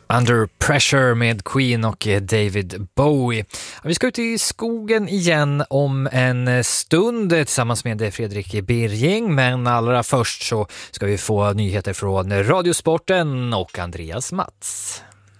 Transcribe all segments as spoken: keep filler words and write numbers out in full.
Under Pressure med Queen och David Bowie. Vi ska ut i skogen igen om en stund tillsammans med Fredrik Birging, men allra först så ska vi få nyheter från Radiosporten och Andreas Mats.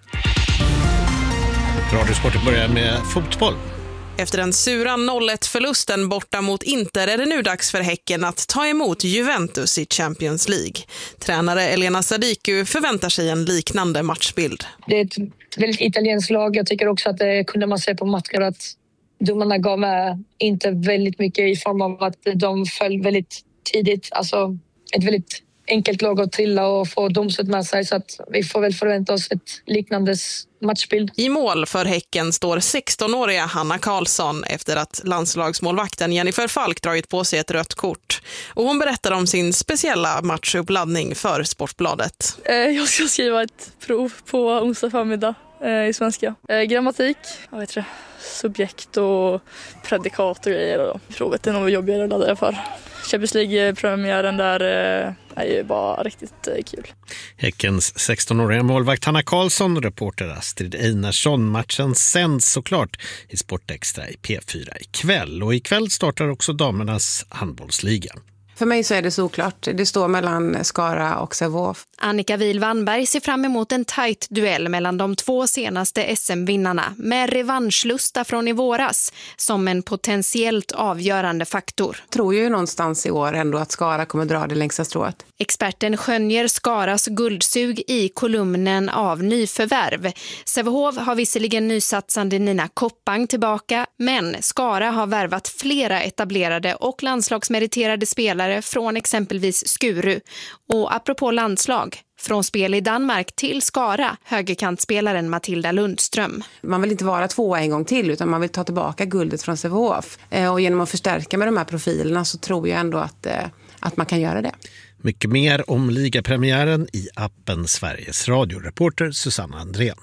Radiosporten börjar med fotboll. Efter den sura noll ett-förlusten borta mot Inter är det nu dags för Häcken att ta emot Juventus i Champions League. Tränare Elena Sadiku förväntar sig en liknande matchbild. Det är ett väldigt italienskt lag. Jag tycker också att det kunde man se på matcher att domarna gav med inte väldigt mycket i form av att de föll väldigt tidigt. Alltså ett väldigt enkelt lag att trilla och få domslut med sig, så att vi får väl förvänta oss ett liknande matchbild. I mål för Häcken står sexton-åriga Hanna Karlsson efter att landslagsmålvakten Jennifer Falk dragit på sig ett rött kort. Och hon berättar om sin speciella matchuppladdning för Sportbladet. Jag ska skriva ett prov på onsdag förmiddag i svenska. Grammatik, jag vet det, subjekt och predikat och grejer. Provet är nog jobbigare att ladda för. Champions League-premiären där är ju bara riktigt kul. Häckens sexton-åriga målvakt Hanna Karlsson, reporter Astrid Einarsson. Matchen sänds såklart i Sportextra i P fyra ikväll. Och ikväll startar också damernas handbollsliga. För mig så är det såklart. Det står mellan Skara och Sävehof. Annika Wihl-Wannberg ser fram emot en tajt duell mellan de två senaste S M-vinnarna med revanschlusta från i våras som en potentiellt avgörande faktor. Jag tror ju någonstans i år ändå att Skara kommer dra det längsta strået. Experten skönjer Skaras guldsug i kolumnen av nyförvärv. Sävehof har visserligen nysatsande Nina Koppang tillbaka, men Skara har värvat flera etablerade och landslagsmeriterade spelare från exempelvis Skuru. Och apropå landslag, från spel i Danmark till Skara, högerkantspelaren Matilda Lundström. Man vill inte vara två en gång till, utan man vill ta tillbaka guldet från Sävehof. Och genom att förstärka med de här profilerna så tror jag ändå att, att man kan göra det. Mycket mer om ligapremiären i appen Sveriges Radio. Reporter Susanna Andrén.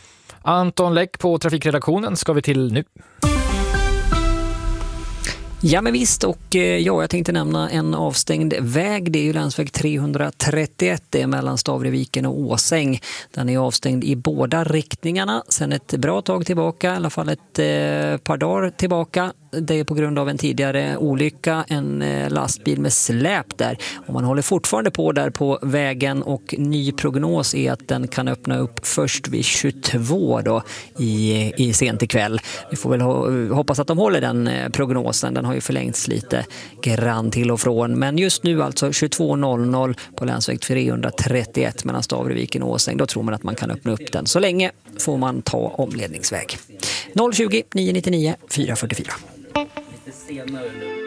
Anton Läck på trafikredaktionen ska vi till nu. Ja men visst, och ja, jag tänkte nämna en avstängd väg. Det är ju länsväg trehundratrettioett, det är mellan Stavreviken och Åsäng. Den är avstängd i båda riktningarna sedan ett bra tag tillbaka, i alla fall ett eh, par dagar tillbaka. Det är på grund av en tidigare olycka, en eh, lastbil med släp där. Och man håller fortfarande på där på vägen, och ny prognos är att den kan öppna upp först vid tjugotvå då i, i sent ikväll. Vi får väl ho- hoppas att de håller den eh, prognosen. Den har ju förlängts lite grann till och från. Men just nu alltså tjugotvå noll noll på länsväg trehundratrettioett mellan Stavreviken och Åsäng. Då tror man att man kan öppna upp den. Så länge får man ta omledningsväg. noll tjugo, nio nio nio, fyra fyra fyra. Lite senare nu.